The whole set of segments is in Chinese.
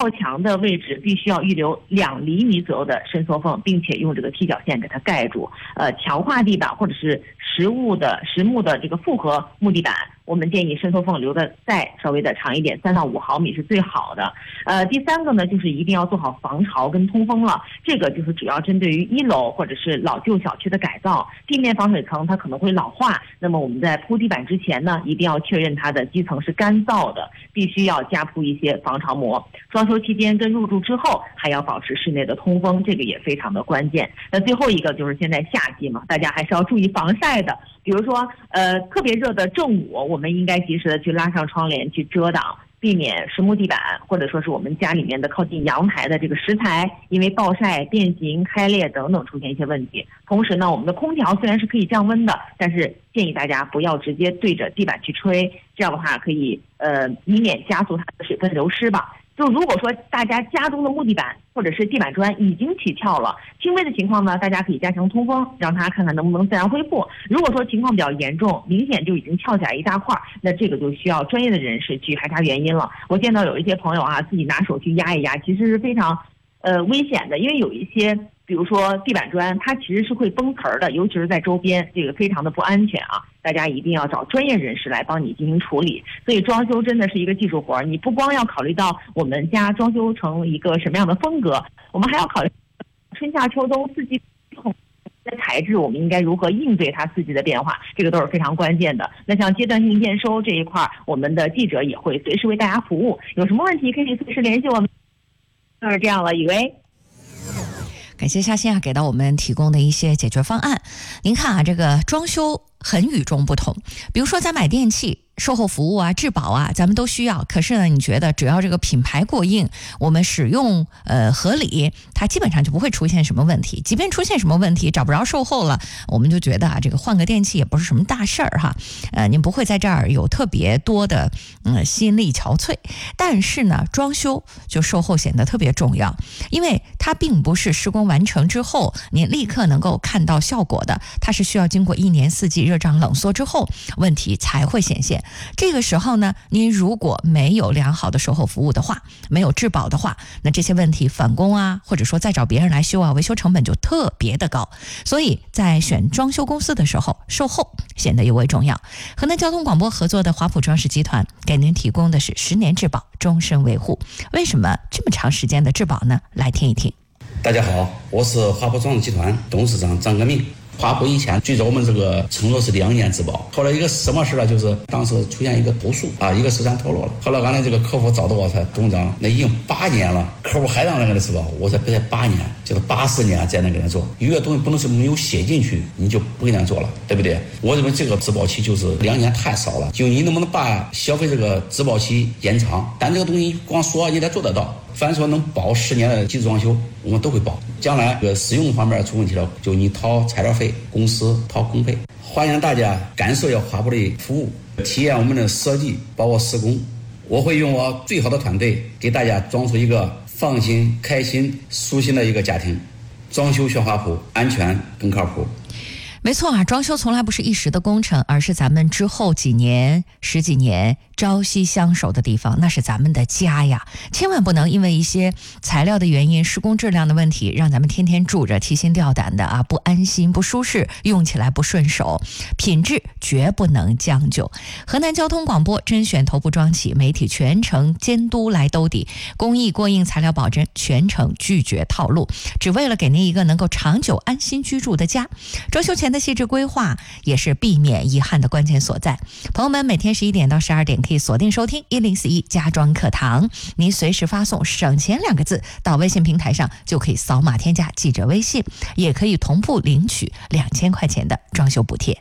靠墙的位置必须要预留2厘米左右的伸缩缝，并且用这个踢脚线给它盖住。强化地板或者是实木的这个复合木地板，我们建议伸缩缝留的再稍微的长一点，3到5毫米是最好的。第3个呢，就是一定要做好防潮跟通风了。这个就是主要针对于1楼或者是老旧小区的改造，地面防水层它可能会老化，那么我们在铺地板之前呢，一定要确认它的基层是干燥的，必须要加铺一些防潮膜。装修期间跟入住之后还要保持室内的通风，这个也非常的关键。那最后一个就是现在夏季嘛，大家还是要注意防晒的。比如说特别热的正午，我们应该及时的去拉上窗帘去遮挡，避免实木地板或者说是我们家里面的靠近阳台的这个石材因为暴晒变形开裂等等出现一些问题。同时呢，我们的空调虽然是可以降温的，但是建议大家不要直接对着地板去吹，这样的话可以以免加速它的水分流失吧。就如果说大家家中的木地板或者是地板砖已经起翘了，轻微的情况呢，大家可以加强通风，让它看看能不能自然恢复。如果说情况比较严重，明显就已经翘起来一大块，那这个就需要专业的人士去排查原因了。我见到有一些朋友自己拿手去压一压，其实是非常危险的，因为有一些比如说地板砖，它其实是会崩瓷儿的，尤其是在周边，这个非常的不安全啊！大家一定要找专业人士来帮你进行处理。所以装修真的是一个技术活，你不光要考虑到我们家装修成一个什么样的风格，我们还要考虑春夏秋冬4季不同的材质，我们应该如何应对它4季的变化，这个都是非常关键的。那像阶段性验收这一块，我们的记者也会随时为大家服务，有什么问题可以随时联系我们。就是这样了，以为。 感谢夏欣给到我们提供的一些解决方案。您看这个装修很与众不同，比如说咱买电器售后服务质保咱们都需要，可是呢，你觉得只要这个品牌过硬，我们使用合理，它基本上就不会出现什么问题。即便出现什么问题找不着售后了，我们就觉得这个换个电器也不是什么大事儿哈。您不会在这儿有特别多的心力憔悴。但是呢，装修就售后显得特别重要，因为它并不是施工完成之后您立刻能够看到效果的，它是需要经过1年4季热胀冷缩之后，问题才会显现。这个时候呢，您如果没有良好的售后服务的话，没有质保的话，那这些问题返工或者说再找别人来修维修成本就特别的高。所以在选装修公司的时候，售后显得尤为重要。河南交通广播合作的华普装饰集团给您提供的是10年质保，终身维护。为什么这么长时间的质保呢？来听一听。 大家好，我是华普装饰集团董事长张革命。华普以前最早我们这个承诺是2年质保，后来一个什么事呢？就是当时出现一个投诉一个市场脱落了。后来俺的这个客户找到我，才董事长，那已经8年了，客户还让人给他质保，我才不才8年，就是80年才能给他做。有些东西不能是没有写进去，你就不给他做了，对不对？我认为这个质保期就是2年太少了，就你能不能把消费这个质保期延长？但这个东西光说你得做得到。凡说能保10年的基础装修，我们都会保。将来这个使用方面出问题了，就你掏材料费，公司掏工费。欢迎大家感受一下华普的服务，体验我们的设计，包括施工。我会用我最好的团队给大家装出一个放心、开心、舒心的一个家庭。装修选华普，安全更靠谱。 没错装修从来不是一时的工程，而是咱们之后几年、10几年朝夕相守的地方，那是咱们的家呀。千万不能因为一些材料的原因、施工质量的问题，让咱们天天住着提心吊胆的不安心、不舒适，用起来不顺手。品质绝不能将就。河南交通广播甄选头部装企，媒体全程监督来兜底，工艺过硬，材料保真，全程拒绝套路，只为了给您一个能够长久安心居住的家。装修前的细致规划也是避免遗憾的关键所在。朋友们，每天11点到12点可以锁定收听1041家装课堂，您随时发送省钱2个字到微信平台上，就可以扫码添加记者微信，也可以同步领取2000块钱的装修补贴。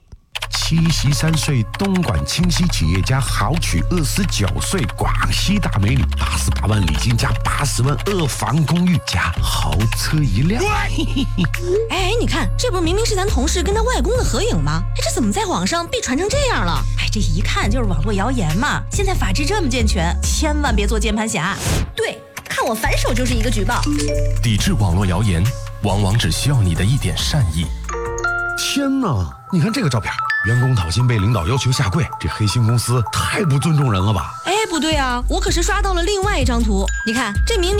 73岁东莞清溪企业家豪娶29岁广西大美女，88万礼金加80万2房公寓加豪车一辆。 哎，你看，这不是明明是咱同事跟他外公的合影吗？这怎么在网上被传成这样了？这一看就是网络谣言嘛！现在法制这么健全，千万别做键盘侠。对，看我反手就是一个举报。 抵制网络谣言，往往只需要你的一点善意。 天哪，你看这个照片，员工讨薪被领导要求下跪，这黑心公司太不尊重人了吧？ 不对啊，我可是刷到了另外一张图，你看这明明